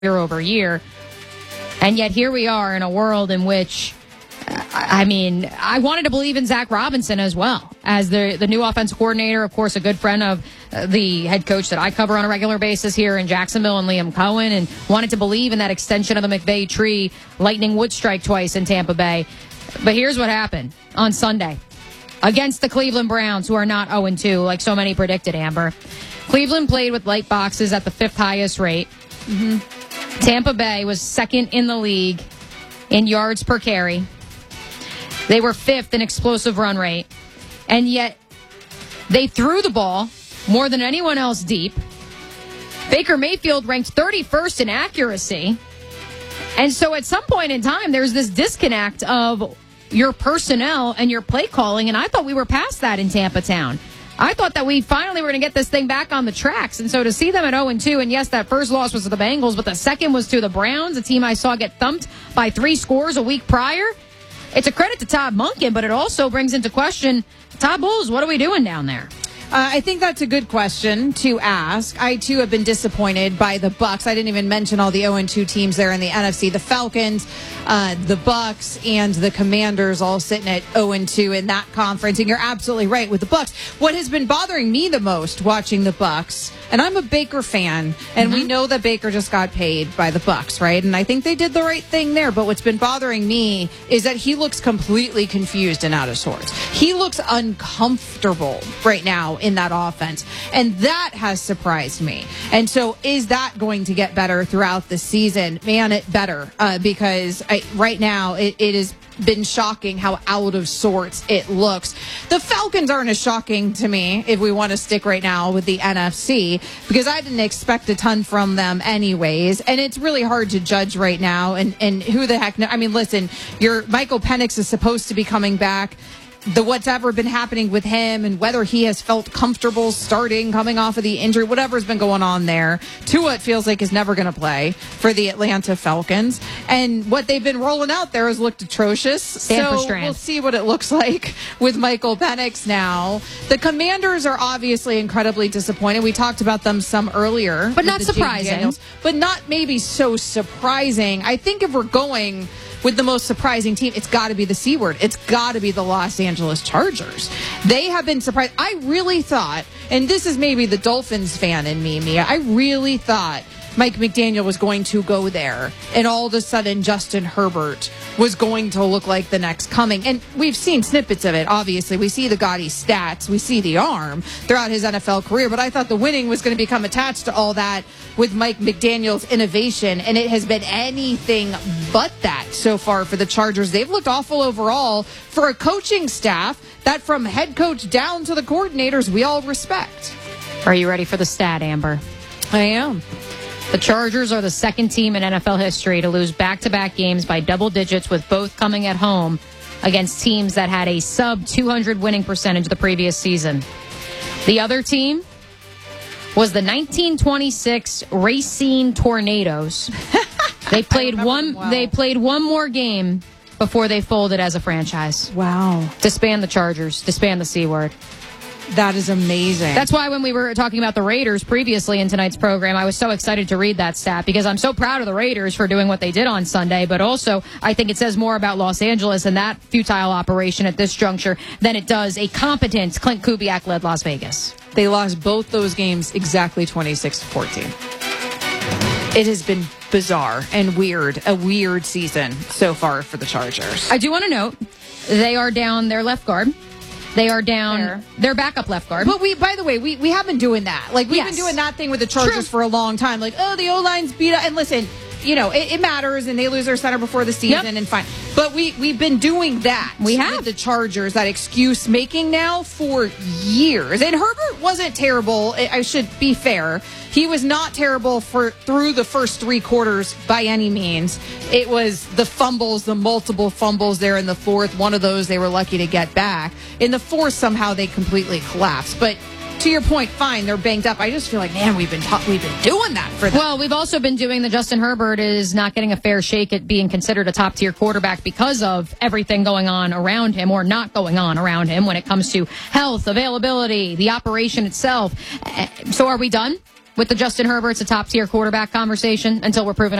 year over year. And yet here we are in a world in which, I wanted to believe in Zach Robinson as well as the new offensive coordinator, of course, a good friend of the head coach that I cover on a regular basis here in Jacksonville, and Liam Cohen, and wanted to believe in that extension of the McVay tree. Lightning would strike twice in Tampa Bay. But here's what happened on Sunday against the Cleveland Browns, who are not 0-2 like so many predicted, Amber. Cleveland played with light boxes at the 5th highest rate. Tampa Bay was 2nd in the league in yards per carry. They were 5th in explosive run rate. And yet they threw the ball more than anyone else deep. Baker Mayfield ranked 31st in accuracy. And so at some point in time, there's this disconnect of your personnel and your play calling. And I thought we were past that in Tampa Town. I thought that we finally were going to get this thing back on the tracks. And so to see them at 0-2, and yes, that first loss was to the Bengals, but the second was to the Browns, a team I saw get thumped by 3 scores a week prior. It's a credit to Todd Monken, but it also brings into question, Todd Bowles, what are we doing down there? I think that's a good question to ask. I, too, have been disappointed by the Bucs. I didn't even mention all the 0-2 teams there in the NFC. The Falcons, the Bucs, and the Commanders all sitting at 0-2 in that conference. And you're absolutely right with the Bucs. What has been bothering me the most watching the Bucs, and I'm a Baker fan, and we know that Baker just got paid by the Bucs, right? And I think they did the right thing there. But what's been bothering me is that he looks completely confused and out of sorts. He looks uncomfortable right now in that offense. And that has surprised me. And so is that going to get better throughout the season? Man, it better. Because right now it has been shocking how out of sorts it looks. The Falcons aren't as shocking to me if we want to stick right now with the NFC, because I didn't expect a ton from them anyways. And it's really hard to judge right now. And who the heck listen, your Michael Penix is supposed to be coming back. What's ever been happening with him and whether he has felt comfortable starting, coming off of the injury, whatever's been going on there. Tua, it feels like, is never going to play for the Atlanta Falcons. And what they've been rolling out there has looked atrocious. So we'll see what it looks like with Michael Penix now. The Commanders are obviously incredibly disappointed. We talked about them some earlier. But not surprising. But not maybe so surprising. I think if we're going with the most surprising team, it's got to be the C word. It's got to be the Los Angeles Chargers. They have been surprised. I really thought, and this is maybe the Dolphins fan in me, Mia, I really thought Mike McDaniel was going to go there, and all of a sudden Justin Herbert was going to look like the next coming. And we've seen snippets of it, obviously. We see the gaudy stats. We see the arm throughout his NFL career. But I thought the winning was going to become attached to all that with Mike McDaniel's innovation, and it has been anything but that so far for the Chargers. They've looked awful overall for a coaching staff that, from head coach down to the coordinators, we all respect. Are you ready for the stat, Amber? I am. The Chargers are the second team in NFL history to lose back-to-back games by double digits, with both coming at home against teams that had a sub-200 winning percentage the previous season. The other team was the 1926 Racine Tornadoes. They played one more game before they folded as a franchise. Wow. Disband the Chargers. Disband the C word. That is amazing. That's why when we were talking about the Raiders previously in tonight's program, I was so excited to read that stat, because I'm so proud of the Raiders for doing what they did on Sunday. But also, I think it says more about Los Angeles and that futile operation at this juncture than it does a competent Clint Kubiak-led Las Vegas. They lost both those games exactly 26-14. It has been bizarre and weird, a weird season so far for the Chargers. I do want to note, they are down their left guard. They are down their backup left guard. But by the way, we have been doing that. Like, we've been doing that thing with the Chargers for a long time. Like, oh, the O-line's beat up. And listen, it matters, and they lose their center before the season, and fine. But we've been doing that. We have. With the Chargers, that excuse making now for years. And Herbert wasn't terrible. I should be fair. He was not terrible through the first 3 quarters by any means. It was the fumbles, the multiple fumbles there in the fourth. One of those they were lucky to get back. In the fourth, somehow they completely collapsed. But to your point, fine, they're banged up. I just feel like, man, we've been doing that for them. Well, we've also been doing the Justin Herbert is not getting a fair shake at being considered a top-tier quarterback because of everything going on around him, or not going on around him, when it comes to health, availability, the operation itself. So are we done? with the Justin Herbert's a top-tier quarterback conversation until we're proven